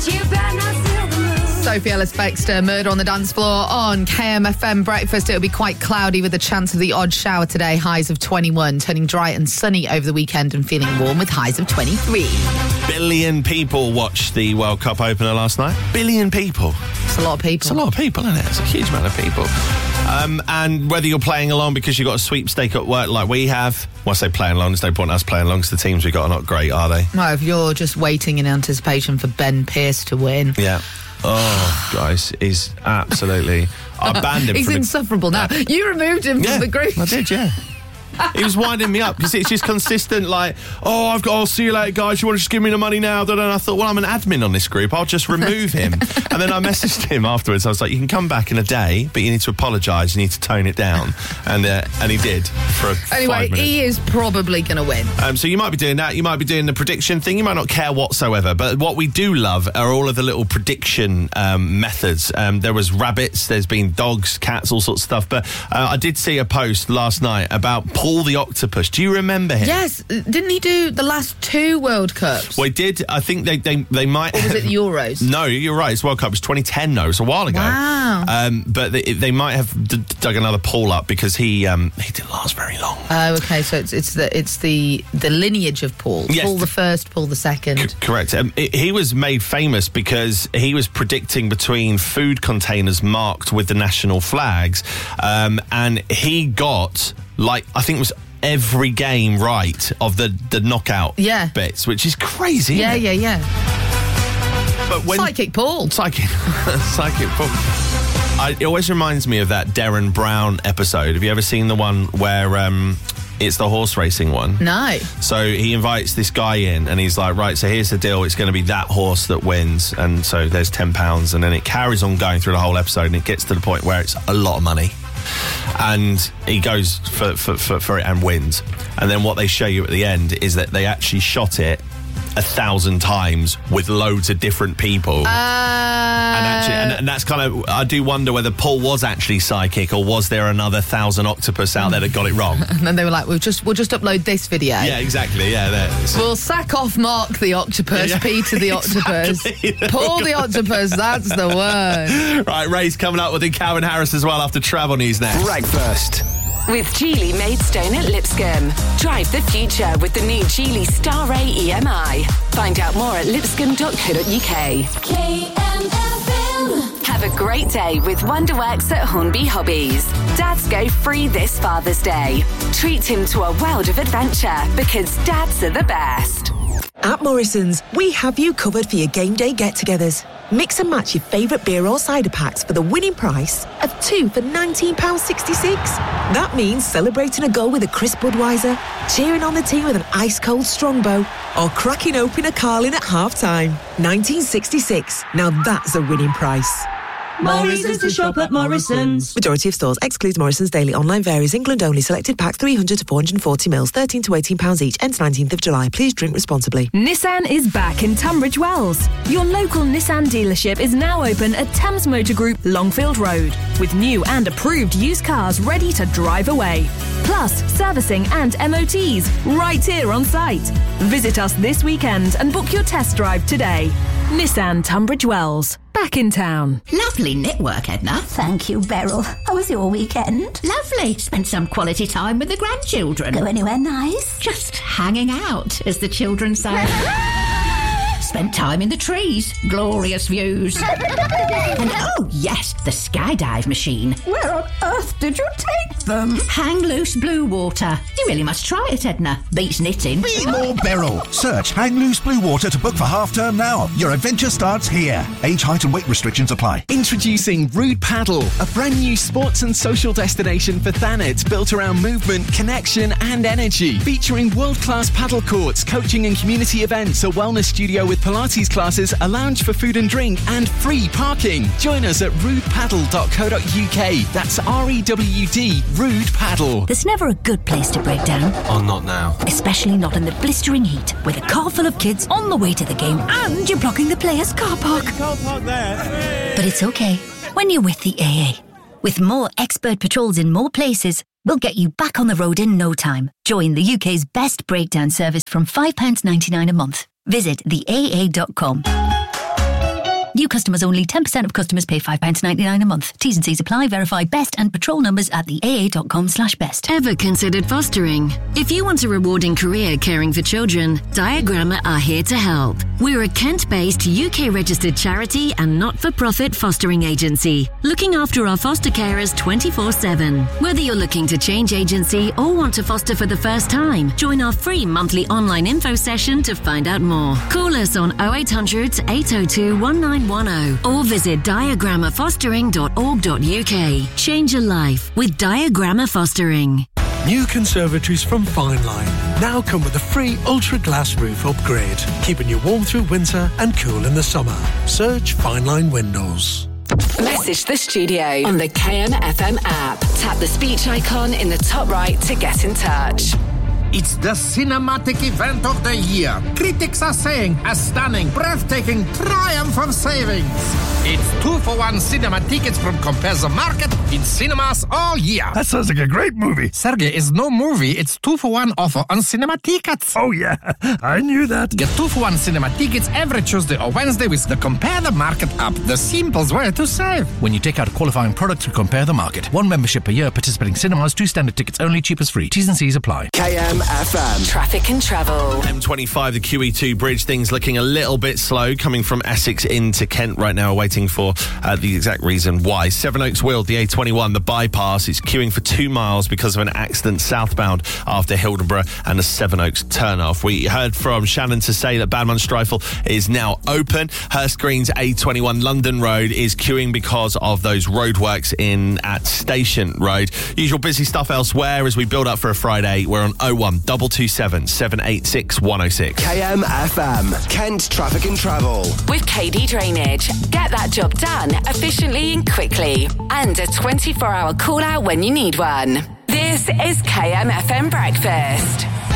Sophie Ellis-Bextor, Murder on the Dance Floor on KMFM Breakfast. It'll be quite cloudy with a chance of the odd shower today. Highs of 21, turning dry and sunny over the weekend and feeling warm with highs of 23. Billion people watched the World Cup opener last night. Billion people. It's a lot of people. It's a lot of people, isn't it? It's a huge amount of people. And whether you're playing along because you've got a sweepstake at work like we have, well, I say playing along, there's no point in us playing along because the teams we've got are not great, are they? No, if you're just waiting in anticipation for Ben Pearce to win. Yeah. Oh, guys, he's absolutely... I banned him. He's from insufferable now. You removed him from the group. I did, yeah. He was winding me up because it's just consistent, like, I'll see you later, guys. You want to just give me the money now? And I thought, well, I'm an admin on this group. I'll just remove him. And then I messaged him afterwards. I was like, you can come back in a day, but you need to apologise. You need to tone it down. And he did for 5 minutes. He is probably going to win. So you might be doing that. You might be doing the prediction thing. You might not care whatsoever. But what we do love are all of the little prediction methods. There was rabbits. There's been dogs, cats, all sorts of stuff. But I did see a post last night about Paul the Octopus. Do you remember him? Yes. Didn't he do the last 2 World Cups? Well, he did. I think they might... Or was it the Euros? No, you're right. It's World Cup. It was 2010, though. It was a while ago. Wow. But they might have dug another Paul up because he didn't last very long. Oh, okay. So it's the lineage of Paul. Yes. Paul the first, Paul the second. Correct. He was made famous because he was predicting between food containers marked with the national flags, and he got... I think it was every game right of the knockout bits, which is crazy. Yeah. But Psychic Paul. Psychic Paul. It always reminds me of that Darren Brown episode. Have you ever seen the one where it's the horse racing one? No. So he invites this guy in and he's like, right, so here's the deal. It's going to be that horse that wins. And so there's £10. And then it carries on going through the whole episode and it gets to the point where it's a lot of money. And he goes for it and wins. And then what they show you at the end is that they actually shot it 1,000 times with loads of different people. And that's kind of... I do wonder whether Paul was actually psychic or was there another 1,000 octopus out there that got it wrong. And then they were like, we'll just upload this video. Yeah, exactly. Yeah, we'll sack off Mark the Octopus, Peter the Octopus, Paul the Octopus, that's the word. Right, Ray's coming up with Calvin Harris as well after Travel News next. Breakfast with Geely Maidstone at Lipscomb. Drive the future with the new Geely Star Ray EMI. Find out more at lipscomb.co.uk. KMFM. Have a great day with Wonderworks at Hornby Hobbies. Dads go free this Father's Day. Treat him to a world of adventure because dads are the best. At Morrison's, we have you covered for your game day get-togethers. Mix and match your favourite beer or cider packs for the winning price of 2 for £19.66. That means celebrating a goal with a crisp Budweiser, cheering on the team with an ice-cold Strongbow, or cracking open a Carling at half-time. 1966. Now that's a winning price. Morrison's to shop at Morrison's. Majority of stores excludes Morrison's daily. Online varies. England only. Selected packs 300 to 440 mils. £13 to £18 each. Ends 19th of July. Please drink responsibly. Nissan is back in Tunbridge Wells. Your local Nissan dealership is now open at Thames Motor Group, Longfield Road, with new and approved used cars ready to drive away. Plus, servicing and MOTs right here on site. Visit us this weekend and book your test drive today. Nissan Tunbridge Wells. Back in town. Lovely knitwork, Edna. Thank you, Beryl. How was your weekend? Lovely. Spent some quality time with the grandchildren. Go anywhere nice? Just hanging out, as the children say. Spent time in the trees. Glorious views. And oh, yes, the skydive machine. Where on earth did you take them? Hang Loose Blue Water. You really must try it, Edna. Beats knitting. Be more Beryl. Search Hang Loose Blue Water to book for half-term now. Your adventure starts here. Age, height and weight restrictions apply. Introducing Rude Paddle, a brand new sports and social destination for Thanet built around movement, connection and energy. Featuring world-class paddle courts, coaching and community events, a wellness studio with Pilates classes, a lounge for food and drink and free parking. Join us at rudepaddle.co.uk. That's REWD, Rude Paddle. There's never a good place to break down. Oh, not now. Especially not in the blistering heat, with a car full of kids on the way to the game and you're blocking the players' car park. Car park there. But it's okay when you're with the AA. With more expert patrols in more places, we'll get you back on the road in no time. Join the UK's best breakdown service from £5.99 a month. Visit theaa.com. customers only. 10% of customers pay £5.99 a month. T's and C's apply. Verify best and patrol numbers at theaa.com/best. Ever considered fostering? If you want a rewarding career caring for children, Diagramma are here to help. We're a Kent-based UK-registered charity and not-for-profit fostering agency, looking after our foster carers 24/7. Whether you're looking to change agency or want to foster for the first time, join our free monthly online info session to find out more. Call us on 0800 802 1910 or visit diagrammafostering.org.uk. Change your life with Diagramma Fostering. New conservatories from Fine Line now come with a free Ultra Glass roof upgrade, keeping you warm through winter and cool in the summer. Search Fine Line Windows. Message the studio on the KMFM app. Tap the speech icon in the top right to get in touch. It's the cinematic event of the year. Critics are saying a stunning, breathtaking triumph of savings. It's 2-for-1 cinema tickets from Compare the Market in cinemas all year. That sounds like a great movie. Sergey, it's no movie. It's 2-for-1 offer on cinema tickets. Oh, yeah. I knew that. Get 2-for-1 cinema tickets every Tuesday or Wednesday with the Compare the Market app. The simplest way to save. When you take out a qualifying product through Compare the Market. 1 membership per year, participating cinemas, 2 standard tickets only, cheapest free. T's and C's apply. KMFM. Traffic and travel. M25, the QE2 bridge, things looking a little bit slow coming from Essex into Kent right now, waiting for the exact reason why. Sevenoaks Weald, the A21, the bypass, is queuing for 2 miles because of an accident southbound after Hildenborough and the Sevenoaks turn-off. We heard from Shannon to say that Badman Streifel is now open. Hurst Green's A21 London Road is queuing because of those roadworks in at Station Road. Usual busy stuff elsewhere as we build up for a Friday. We're on 01227 786 106. KMFM, Kent Traffic and Travel. With KD Drainage. Get that job done efficiently and quickly. And a 24-hour call-out when you need one. This is KMFM Breakfast.